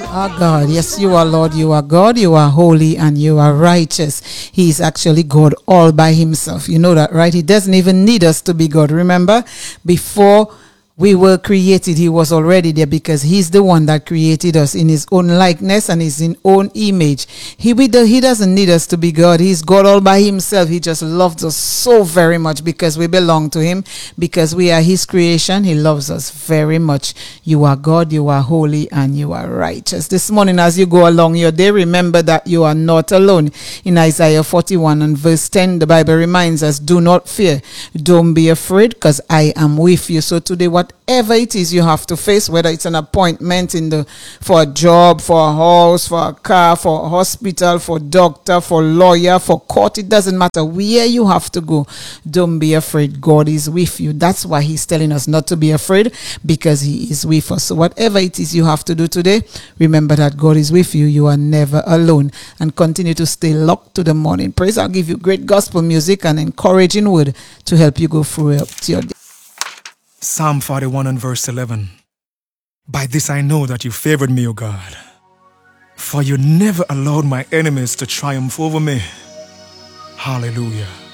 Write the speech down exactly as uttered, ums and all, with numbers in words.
Our God, yes, you are Lord, you are God, you are holy, and you are righteous. He is actually God all by himself. You know that, right? He doesn't even need us to be God. Remember, before we were created, he was already there because he's the one that created us in his own likeness and his own image. He, we do, he doesn't need us to be God. He's God all by himself. He just loves us so very much because we belong to him, because we are his creation. He loves us very much. You are God, you are holy, and you are righteous. This morning, as you go along your day, remember that you are not alone. In Isaiah forty-one and verse ten, the Bible reminds us, do not fear. Don't be afraid, because I am with you. So today, what whatever it is you have to face, whether it's an appointment in the for a job, for a house, for a car, for a hospital, for doctor, for lawyer, for court, it doesn't matter where you have to go. Don't be afraid. God is with you. That's why he's telling us not to be afraid, because he is with us. So whatever it is you have to do today, remember that God is with you. You are never alone, and continue to stay locked to the morning praise. I'll give you great gospel music and encouraging word to help you go through your day. Psalm forty-one and verse eleven. By this I know that you favored me, O God, for you never allowed my enemies to triumph over me. Hallelujah.